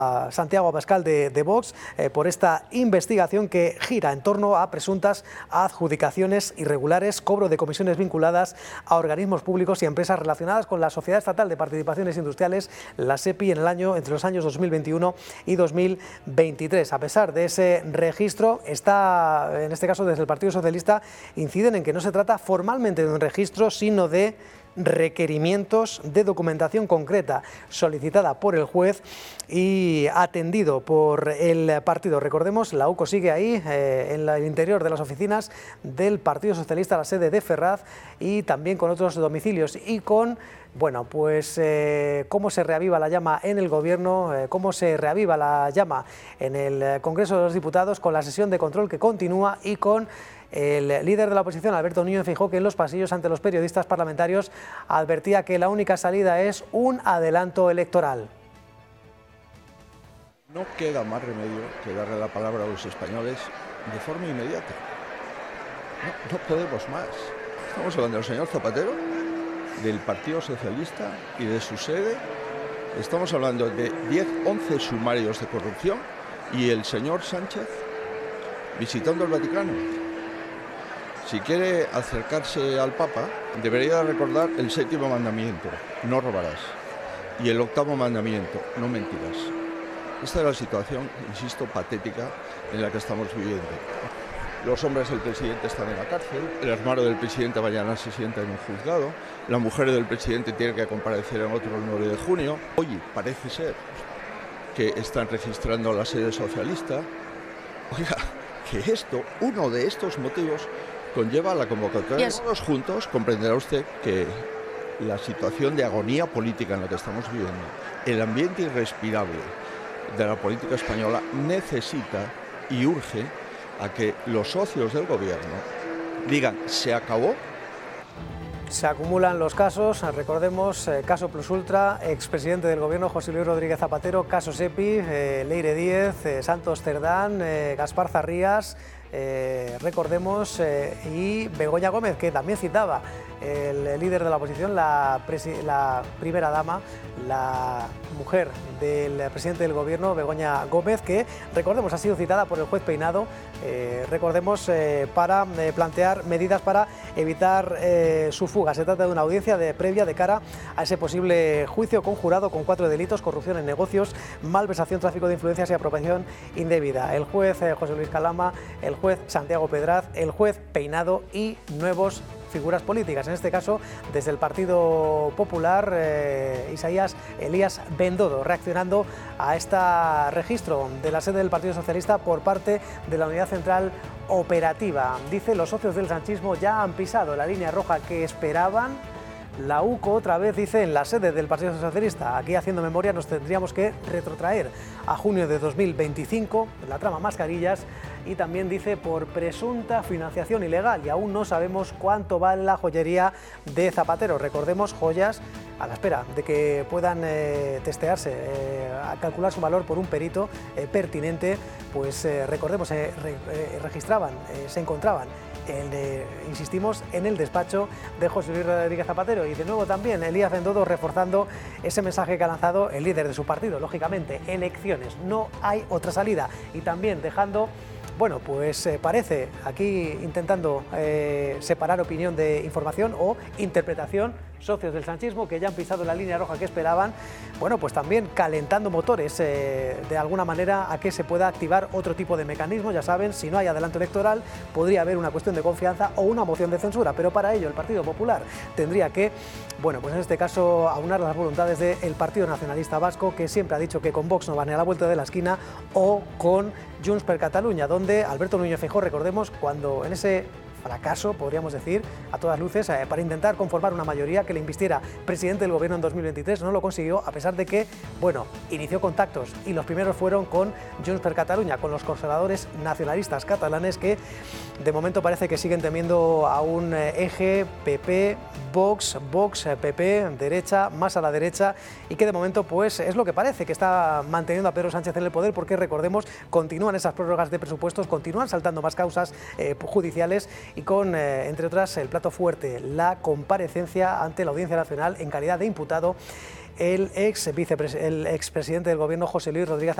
a Santiago Abascal de Vox por esta investigación que gira en torno a presuntas adjudicaciones irregulares, cobro de comisiones vinculadas a organismos públicos y empresas relacionadas con la Sociedad Estatal de Participaciones Industriales, la SEPI, entre los años 2021 y 2023. A pesar de ese registro, en este caso desde el Partido Socialista, inciden en que no se trata formalmente de un registro, sino de requerimientos de documentación concreta solicitada por el juez y atendido por el partido. Recordemos, la UCO sigue ahí en el interior de las oficinas del Partido Socialista, la sede de Ferraz, y también con otros domicilios y con cómo se reaviva la llama en el Gobierno, cómo se reaviva la llama en el Congreso de los Diputados, con la sesión de control que continúa y con el líder de la oposición, Alberto Núñez Feijóo, que en los pasillos ante los periodistas parlamentarios advertía que la única salida es un adelanto electoral. No queda más remedio que darle la palabra a los españoles de forma inmediata. No podemos más. Estamos hablando del señor Zapatero, del Partido Socialista y de su sede. Estamos hablando de 10, 11 sumarios de corrupción y el señor Sánchez visitando el Vaticano. Si quiere acercarse al Papa, debería recordar el 7º mandamiento, no robarás, y el 8º mandamiento, no mentirás. Esta es la situación, insisto, patética en la que estamos viviendo. Los hombres del presidente están en la cárcel, el hermano del presidente mañana se sienta en un juzgado, la mujer del presidente tiene que comparecer en otro el 9 de junio. Oye, parece ser que están registrando la sede socialista. Oiga, que uno de estos motivos conlleva la convocatoria. Todos juntos comprenderá usted que la situación de agonía política en la que estamos viviendo, el ambiente irrespirable de la política española, necesita y urge a que los socios del gobierno digan: se acabó. Se acumulan los casos, recordemos, caso Plus Ultra, expresidente del gobierno José Luis Rodríguez Zapatero, caso SEPI, Leire Díez, Santos Cerdán, Gaspar Zarrías, recordemos, y Begoña Gómez, que también citaba el líder de la oposición, la primera dama, la mujer del presidente del gobierno, Begoña Gómez, que, recordemos, ha sido citada por el juez Peinado, para plantear medidas para evitar su fuga. Se trata de una audiencia previa de cara a ese posible juicio conjurado con 4 delitos: corrupción en negocios, malversación, tráfico de influencias y apropiación indebida. El juez José Luis Calama, el juez Santiago Pedraz, el juez Peinado y nuevos figuras políticas, en este caso desde el Partido Popular, Isaías Elías Bendodo, reaccionando a este registro de la sede del Partido Socialista por parte de la Unidad Central Operativa. Dice: los socios del sanchismo ya han pisado la línea roja que esperaban. La UCO otra vez, dice, en la sede del Partido Socialista. Aquí, haciendo memoria, nos tendríamos que retrotraer a junio de 2025, la trama mascarillas, y también dice por presunta financiación ilegal, y aún no sabemos cuánto vale la joyería de Zapatero. Recordemos, joyas a la espera de que puedan testearse, a calcular su valor por un perito pertinente, pues recordemos, registraban, se encontraban, insistimos, en el despacho de José Luis Rodríguez Zapatero. Y de nuevo también Elías Bendodo reforzando ese mensaje que ha lanzado el líder de su partido: lógicamente, elecciones, no hay otra salida. Y también dejando, parece aquí intentando separar opinión de información o interpretación, socios del sanchismo que ya han pisado la línea roja que esperaban, pues también calentando motores de alguna manera a que se pueda activar otro tipo de mecanismo. Ya saben, si no hay adelanto electoral, podría haber una cuestión de confianza o una moción de censura, pero para ello el Partido Popular tendría que, en este caso, aunar las voluntades del Partido Nacionalista Vasco, que siempre ha dicho que con Vox no van a la vuelta de la esquina, o con Junts per Catalunya, donde Alberto Núñez Feijóo, recordemos, cuando en ese fracaso, podríamos decir, a todas luces, para intentar conformar una mayoría que le invistiera presidente del gobierno en 2023, no lo consiguió, a pesar de que, inició contactos, y los primeros fueron con Junts per Catalunya, con los conservadores nacionalistas catalanes, que de momento parece que siguen temiendo a un eje PP, Vox, PP, derecha, más a la derecha, y que de momento es lo que parece que está manteniendo a Pedro Sánchez en el poder, porque recordemos, continúan esas prórrogas de presupuestos, continúan saltando más causas judiciales, y con, entre otras, el plato fuerte, la comparecencia ante la Audiencia Nacional en calidad de imputado el expresidente del Gobierno, José Luis Rodríguez